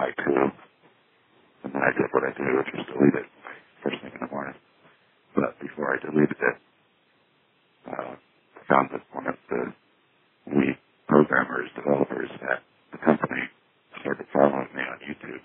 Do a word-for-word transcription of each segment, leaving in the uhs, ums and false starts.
haiku, and then I did what I do, which was delete it first thing in the morning. But before I deleted it, uh, I found that one of the we programmers, developers at the company started following me on YouTube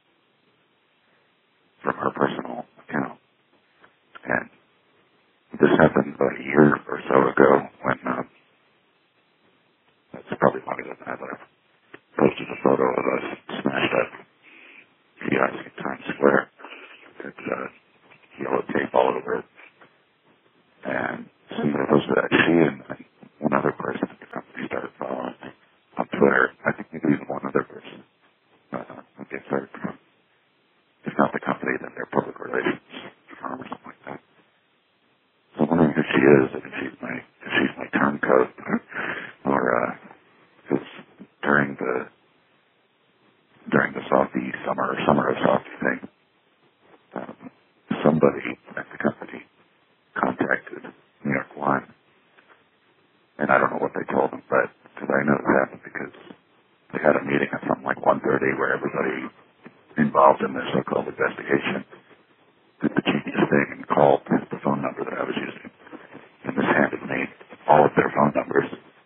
from her personal account. And this happened about a year or so ago when, um, that's probably longer than that, but I posted a photo of us smashed up kiosk in Times Square. It's uh, yellow tape all over it. And somebody posted that. She and, and one other person at the company started following me on Twitter. I think maybe even one other person. Uh, okay, sorry. If not the company, then their public relations firm or something like that. So I'm wondering who she is, if she's my, if she's my turncoat, or, uh, because during the, during the Softy summer, summer of Softy thing, um, somebody at the company contacted New York One, and I don't know what they told them, but, because I know it happened because they had a meeting at something like one thirty where everybody involved in this so-called investigation did the genius thing and called the phone number that I was using. And this handed me all of their phone numbers,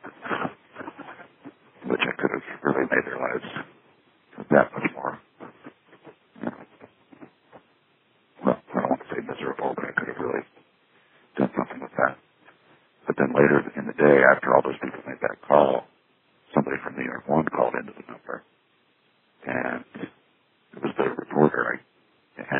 which I could have really made their lives that much more, you know, well, I don't want to say miserable, but I could have really done something with that. But then later in the day, after all those people made that call,